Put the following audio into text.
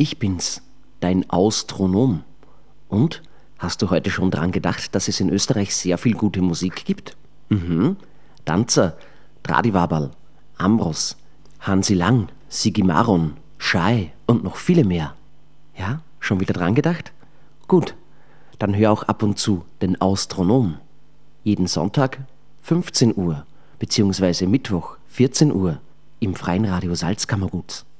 Ich bin's, dein Austronom. Und? Hast du heute schon dran gedacht, dass es in Österreich sehr viel gute Musik gibt? Danzer, Tradivaberl, Ambros, Hansi Lang, Sigi Maron, Schei und noch viele mehr. Ja, schon wieder dran gedacht? Gut, dann hör auch ab und zu den Austronom. Jeden Sonntag 15 Uhr, beziehungsweise Mittwoch 14 Uhr im Freien Radio Salzkammergut.